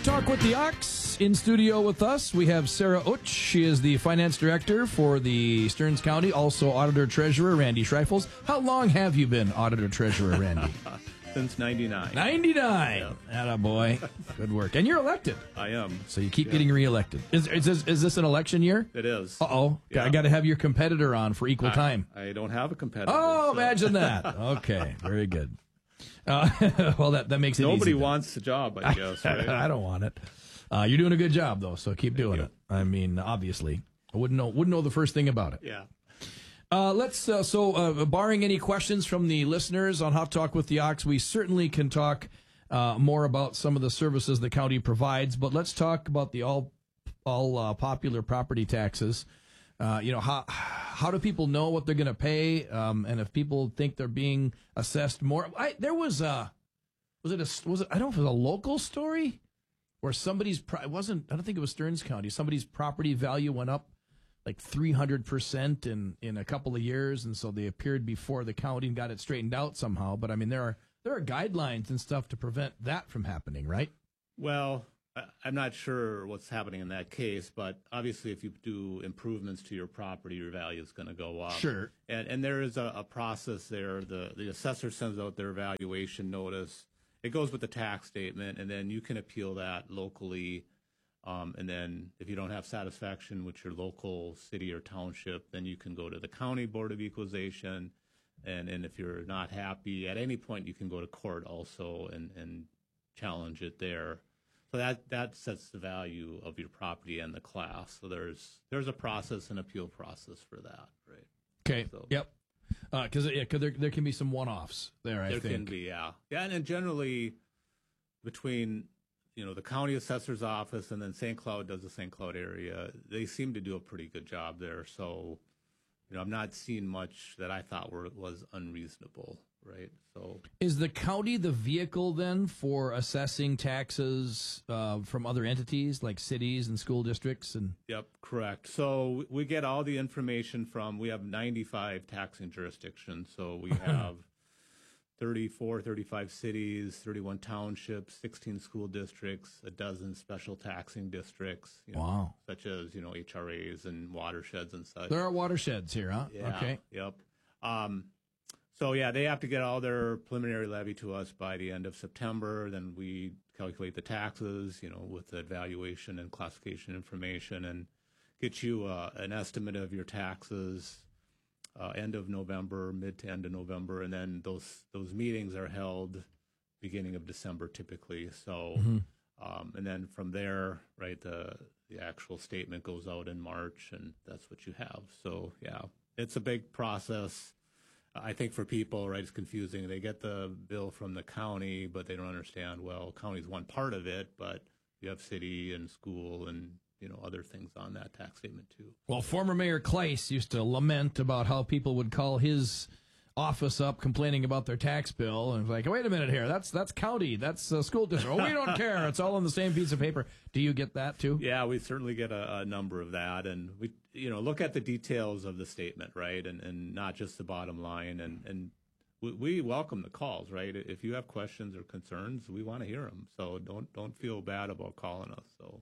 Hot Talk with the Ox. In studio with us, we have Sarah Utsch. She is the finance director for the Stearns County, also auditor-treasurer Randy Schreifels. How long have you been auditor-treasurer, Randy? Since 99. 99! Yep. Attaboy. Good work. And you're elected. I am. So you keep getting reelected. Is this an election year? It is. Uh-oh. Yeah. I got to have your competitor on for equal time. I don't have a competitor. Oh, so. imagine that. Okay, very good. Well, that makes it Nobody easy. wants the job, I guess, right? I don't want it. You're doing a good job, though, so keep doing it. I mean, obviously. I wouldn't know the first thing about it. Yeah. Barring any questions from the listeners on Hot Talk with the Ox, we certainly can talk more about some of the services the county provides, but let's talk about the all popular property taxes. How do people know what they're going to pay, and if people think they're being assessed more? I don't know if it was a local story where somebody's I don't think it was Stearns County. Somebody's property value went up like 300% in a couple of years, and so they appeared before the county and got it straightened out somehow. But I mean, there are guidelines and stuff to prevent that from happening, right? Well, I'm not sure what's happening in that case, but obviously if you do improvements to your property, your value is going to go up. Sure. And there is a process there. The assessor sends out their valuation notice. It goes with the tax statement, and then you can appeal that locally. And then if you don't have satisfaction with your local city or township, then you can go to the county board of equalization. And if you're not happy at any point, you can go to court also and challenge it there. So that sets the value of your property and the class. So there's a process, an appeal process for that, right? Okay. So, Yep. Because there can be some one-offs there. I think there can be, yeah, and then generally between the county assessor's office and then St. Cloud does the St. Cloud area, they seem to do a pretty good job there. So I'm not seeing much that I thought was unreasonable. Right. So is the county the vehicle then for assessing taxes from other entities like cities and school districts? And yep, correct. So we get all the information we have 95 taxing jurisdictions. So we have 35 cities, 31 townships, 16 school districts, a dozen special taxing districts. Wow. Such as, HRAs and watersheds and such. There are watersheds here, huh? Yeah. Okay. Yep. So, they have to get all their preliminary levy to us by the end of September. Then we calculate the taxes, with the valuation and classification information and get you an estimate of your taxes end of November, mid to end of November. And then those meetings are held beginning of December typically. So, and then from there, right, the actual statement goes out in March, and that's what you have. So, yeah, it's a big process. I think for people, right, it's confusing. They get the bill from the county, but they don't understand, well, county's one part of it, but you have city and school and, other things on that tax statement too. Well, former Mayor Kleiss used to lament about how people would call his office up complaining about their tax bill. And like, wait a minute here, that's county, that's school district. Oh, we don't care. It's all on the same piece of paper. Do you get that too? Yeah, we certainly get a number of that. And we, look at the details of the statement, right? And not just the bottom line. And we welcome the calls, right? If you have questions or concerns, we want to hear them. So don't feel bad about calling us. So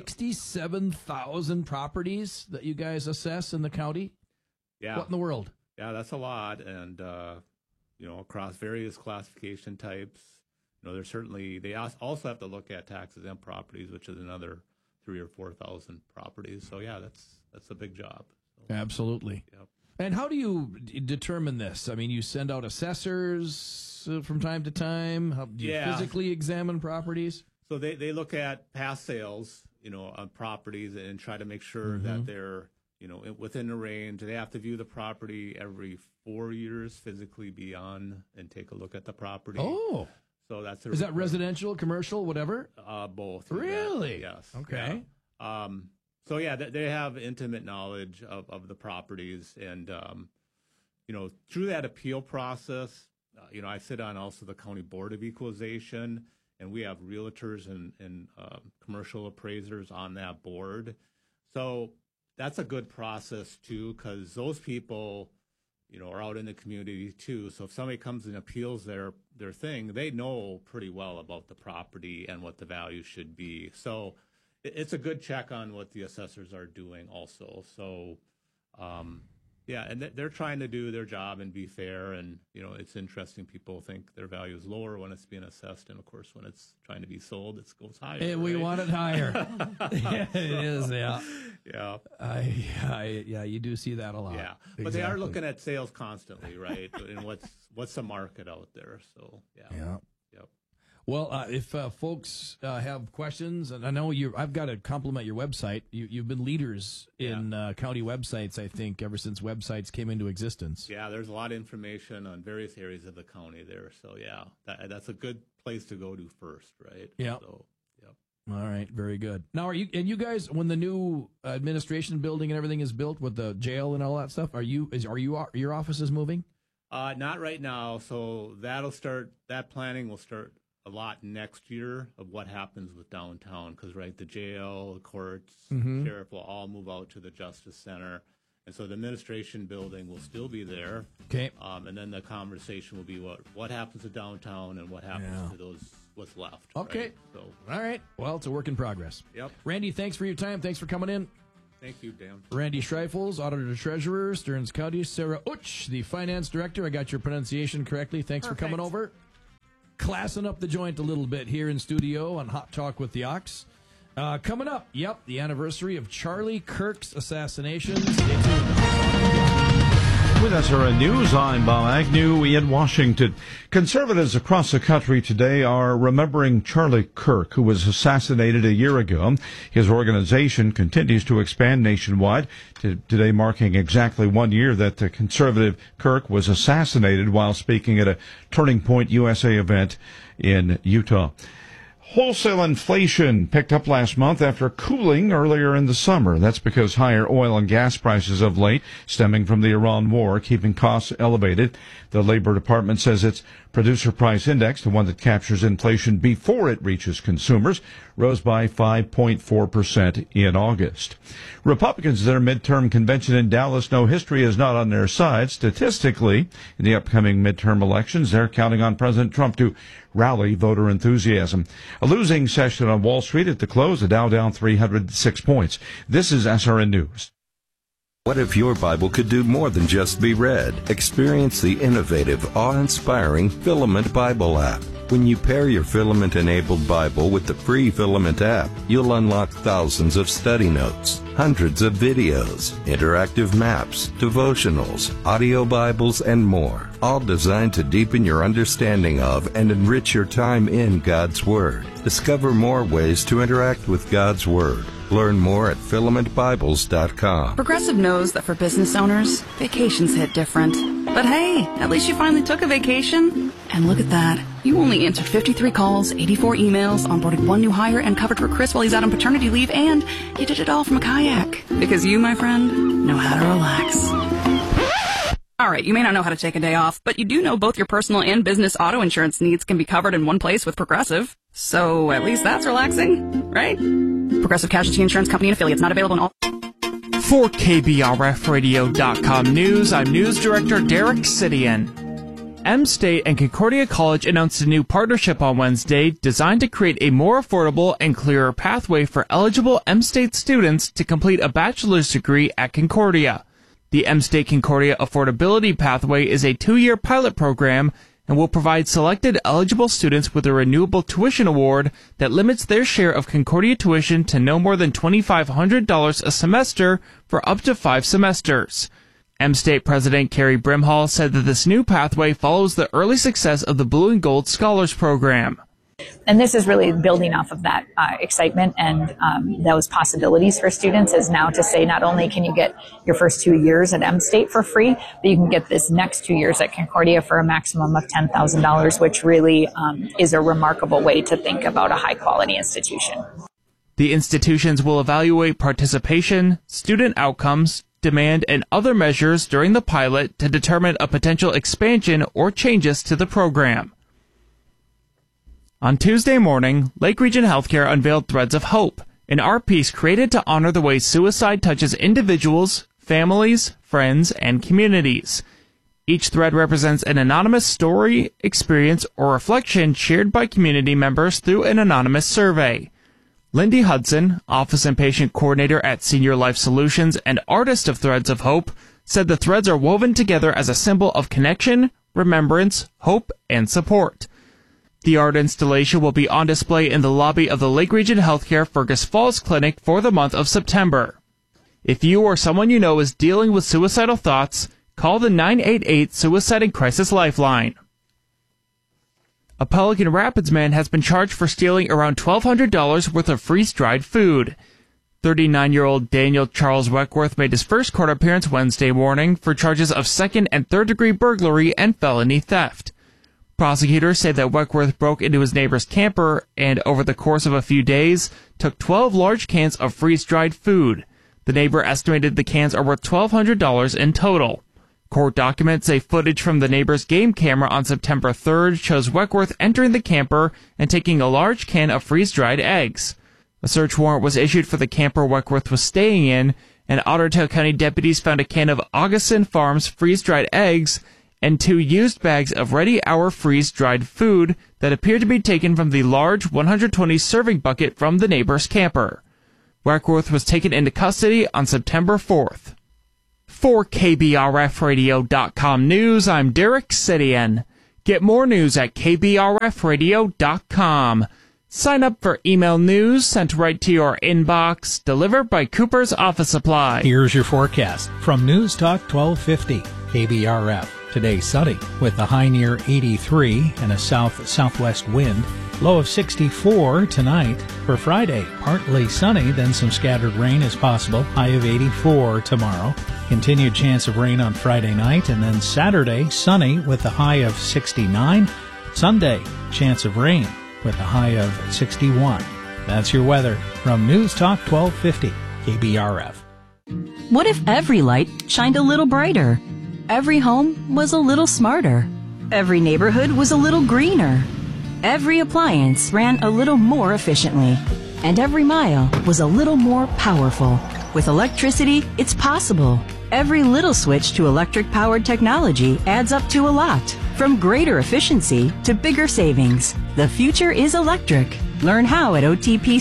67,000 properties that you guys assess in the county? Yeah. What in the world? Yeah, that's a lot. And, across various classification types, there's certainly, they also have to look at tax-exempt properties, which is another 3,000 or 4,000 properties. So, yeah, that's a big job. So, absolutely. Yep. And how do you determine this? I mean, you send out assessors from time to time? How, do you physically examine properties? So they look at past sales, on properties and try to make sure that they're, within the range. They have to view the property every 4 years, physically be on and take a look at the property. Oh. So that's is that residential, commercial, whatever? Both. Really? Yes. Okay. Yeah. So yeah, they have intimate knowledge of the properties, and through that appeal process, I sit on also the county board of equalization, and we have realtors and commercial appraisers on that board. So that's a good process too, because those people, are out in the community too. So if somebody comes and appeals their thing, they know pretty well about the property and what the value should be. So it's a good check on what the assessors are doing also. So, and they're trying to do their job and be fair. And, it's interesting. People think their value is lower when it's being assessed. And, of course, when it's trying to be sold, it goes higher. And we want it higher. Yeah, it is, yeah. Yeah. You do see that a lot. Yeah. But They are looking at sales constantly, right? And what's the market out there? So, yeah. Yep. Well, if folks have questions, and I know I've got to compliment your website. You've been leaders in county websites, I think, ever since websites came into existence. Yeah, there's a lot of information on various areas of the county there. So, that's a good place to go to first, right? Yeah. So, all right, very good. Now, you guys, when the new administration building and everything is built with the jail and all that stuff, your office is moving? Not right now. So that planning will start a lot next year of what happens with downtown, because the jail, the courts, sheriff will all move out to the Justice Center, and so the administration building will still be there. Okay. And then the conversation will be what happens to downtown and what happens to what's left. Okay. Right? So, all right. Well, it's a work in progress. Yep. Randy, thanks for your time. Thanks for coming in. Thank you, Dan. Randy Schreifels, Auditor Treasurer, Stearns County. Sarah Utsch, the Finance Director. I got your pronunciation correctly. Thanks for coming over. Classing up the joint a little bit here in studio on Hot Talk with the Ox. Coming up, the anniversary of Charlie Kirk's assassination. Stay tuned. With SRN News, I'm Bob Agnew in Washington. Conservatives across the country today are remembering Charlie Kirk, who was assassinated a year ago. His organization continues to expand nationwide, today marking exactly 1 year that the conservative Kirk was assassinated while speaking at a Turning Point USA event in Utah. Wholesale inflation picked up last month after cooling earlier in the summer. That's because higher oil and gas prices of late, stemming from the Iran war, keeping costs elevated. The Labor Department says its producer price index, the one that captures inflation before it reaches consumers, rose by 5.4% in August. Republicans at their midterm convention in Dallas know history is not on their side. Statistically, in the upcoming midterm elections, they're counting on President Trump to rally voter enthusiasm. A losing session on Wall Street at the close, the Dow down 306 points. This is SRN News. What if your Bible could do more than just be read? Experience the innovative, awe-inspiring Filament Bible app. When you pair your Filament-enabled Bible with the free Filament app, you'll unlock thousands of study notes, hundreds of videos, interactive maps, devotionals, audio Bibles, and more, all designed to deepen your understanding of and enrich your time in God's Word. Discover more ways to interact with God's Word. Learn more at filamentbibles.com. Progressive knows that for business owners, vacations hit different. But hey, at least you finally took a vacation. And look at that. You only answered 53 calls, 84 emails, onboarded one new hire, and covered for Chris while he's out on paternity leave, and you did it all from a kayak. Because you, my friend, know how to relax. All right, you may not know how to take a day off, but you do know both your personal and business auto insurance needs can be covered in one place with Progressive. So at least that's relaxing, right? Progressive Casualty Insurance Company and affiliates, not available in all... For KBRFradio.com News, I'm News Director Derek Sidian. M-State and Concordia College announced a new partnership on Wednesday designed to create a more affordable and clearer pathway for eligible M-State students to complete a bachelor's degree at Concordia. The M-State Concordia Affordability Pathway is a 2-year pilot program and will provide selected eligible students with a renewable tuition award that limits their share of Concordia tuition to no more than $2,500 a semester for up to 5 semesters. M-State President Carrie Brimhall said that this new pathway follows the early success of the Blue and Gold Scholars Program. And this is really building off of that excitement and those possibilities for students, is now to say not only can you get your first 2 years at M-State for free, but you can get this next 2 years at Concordia for a maximum of $10,000, which really is a remarkable way to think about a high-quality institution. The institutions will evaluate participation, student outcomes, demand, and other measures during the pilot to determine a potential expansion or changes to the program. On Tuesday morning, Lake Region Healthcare unveiled Threads of Hope, an art piece created to honor the way suicide touches individuals, families, friends, and communities. Each thread represents an anonymous story, experience, or reflection shared by community members through an anonymous survey. Lindy Hudson, Office and Patient Coordinator at Senior Life Solutions and artist of Threads of Hope, said the threads are woven together as a symbol of connection, remembrance, hope, and support. The art installation will be on display in the lobby of the Lake Region Healthcare Fergus Falls Clinic for the month of September. If you or someone you know is dealing with suicidal thoughts, call the 988 Suicide and Crisis Lifeline. A Pelican Rapids man has been charged for stealing around $1,200 worth of freeze-dried food. 39-year-old Daniel Charles Weckworth made his first court appearance Wednesday morning for charges of second- and third-degree burglary and felony theft. Prosecutors say that Weckworth broke into his neighbor's camper and, over the course of a few days, took 12 large cans of freeze-dried food. The neighbor estimated the cans are worth $1,200 in total. Court documents say footage from the neighbor's game camera on September 3rd shows Weckworth entering the camper and taking a large can of freeze-dried eggs. A search warrant was issued for the camper Weckworth was staying in, and Otter Tail County deputies found a can of Augustin Farms freeze-dried eggs and 2 used bags of Ready Hour freeze-dried food that appeared to be taken from the large 120-serving bucket from the neighbor's camper. Weckworth was taken into custody on September 4th. For KBRFradio.com News, I'm Derek Sidian. Get more news at KBRFradio.com. Sign up for email news sent right to your inbox, delivered by Cooper's Office Supply. Here's your forecast from News Talk 1250, KBRF. Today sunny with a high near 83 and a south-southwest wind. Low of 64 tonight. For Friday, partly sunny, then some scattered rain is possible. High of 84 tomorrow. Continued chance of rain on Friday night, and then Saturday, sunny with a high of 69. Sunday, chance of rain with a high of 61. That's your weather from News Talk 1250, KBRF. What if every light shined a little brighter? Every home was a little smarter. Every neighborhood was a little greener. Every appliance ran a little more efficiently. And every mile was a little more powerful. With electricity, it's possible. Every little switch to electric-powered technology adds up to a lot. From greater efficiency to bigger savings. The future is electric. Learn how at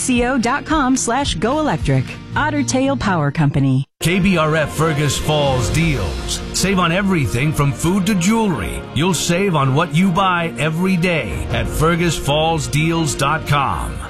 otpco.com/goelectric. Otter Tail Power Company. KBRF Fergus Falls deals. Save on everything from food to jewelry. You'll save on what you buy every day at fergusfallsdeals.com.